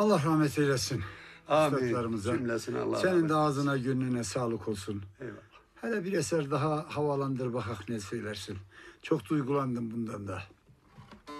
Allah rahmet eylesin. Amin. Cümlesine Allah Senin de ağzına gönlüne sağlık olsun. Eyvallah. Hele bir eser daha havalandır bakak ne söylersin. Çok duygulandım bundan da.